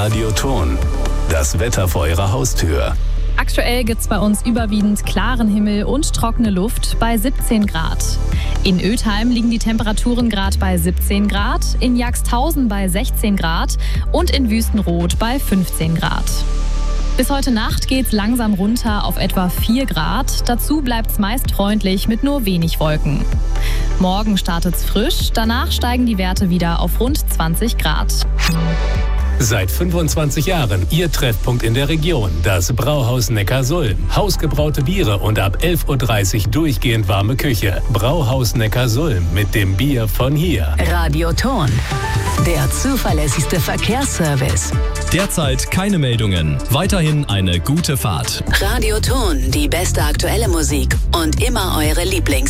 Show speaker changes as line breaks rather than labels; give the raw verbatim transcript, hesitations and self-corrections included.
Radio Thurn. Das Wetter vor Ihrer Haustür.
Aktuell gibt es bei uns überwiegend klaren Himmel und trockene Luft bei siebzehn Grad. In Ötheim liegen die Temperaturen gerade bei siebzehn Grad, in Jagsthausen bei sechzehn Grad und in Wüstenrot bei fünfzehn Grad. Bis heute Nacht geht's langsam runter auf etwa vier Grad. Dazu bleibt's meist freundlich mit nur wenig Wolken. Morgen startet's frisch, danach steigen die Werte wieder auf rund zwanzig Grad.
Seit fünfundzwanzig Jahren Ihr Treffpunkt in der Region, das Brauhaus Neckarsulm. Hausgebraute Biere und ab elf Uhr dreißig durchgehend warme Küche. Brauhaus Neckarsulm mit dem Bier von hier.
Radio Thurn, der zuverlässigste Verkehrsservice.
Derzeit keine Meldungen. Weiterhin eine gute Fahrt.
Radio Thurn, die beste aktuelle Musik und immer eure Lieblings